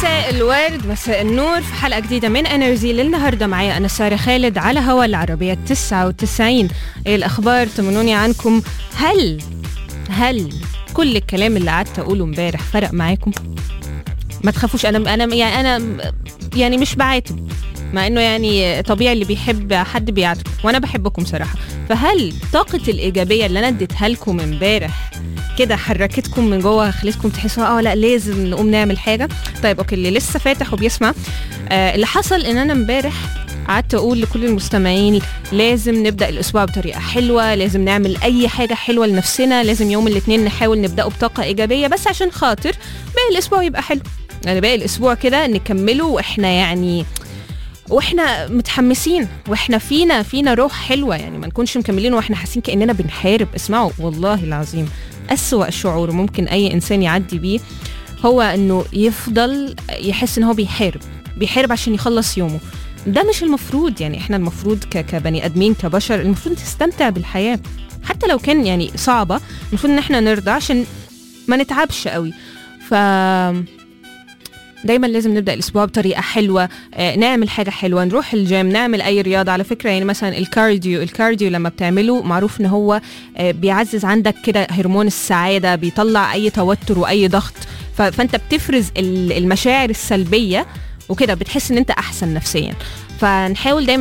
مساء الورد، مساء النور في حلقة جديدة من انرجي للنهاردة. معايا أنا سارة خالد على هوا العربية 99. إيه الأخبار؟ طمنوني عنكم. هل كل الكلام اللي قعدت أقوله امبارح فرق معاكم؟ ما تخافوش، أنا يعني مش بعاتب، مع إنه يعني طبيعي اللي بيحب حد بيعاتب، وأنا بحبكم صراحة. فهل طاقة الإيجابية اللي أنا اديتها لكم امبارح كده حركتكم من جوه، خليتكم تحسوا لا لازم نقوم نعمل حاجة؟ طيب اوكي، اللي لسه فاتح وبيسمع، اللي حصل ان انا امبارح قعدت اقول لكل المستمعين لازم نبدأ الاسبوع بطريقة حلوة، لازم نعمل اي حاجة حلوة لنفسنا، لازم يوم الاثنين نحاول نبدأه بطاقة ايجابية، بس عشان خاطر باقي الاسبوع يبقى حلو. يعني باقي الاسبوع كده نكمله واحنا متحمسين، واحنا فينا روح حلوة، يعني ما نكونش مكملين واحنا حاسين كأننا بنحارب. اسمعوا، والله العظيم أسوأ شعور ممكن أي إنسان يعدي بيه هو أنه يفضل يحس أنه بيحارب عشان يخلص يومه. ده مش المفروض، يعني إحنا المفروض كبني أدمين كبشر المفروض نستمتع بالحياة حتى لو كان يعني صعبة. المفروض أن إحنا نرضى عشان ما نتعبش قوي. دايما لازم نبدأ الأسبوع بطريقة حلوة، نعمل حاجة حلوة، نروح الجيم، نعمل أي رياضة. على فكرة يعني مثلا الكارديو لما بتعمله معروف إن هو بيعزز عندك كده هرمون السعادة، بيطلع أي توتر وأي ضغط، فأنت بتفرز المشاعر السلبية وكده، بتحس إن أنت أحسن نفسيا. فنحاول دايما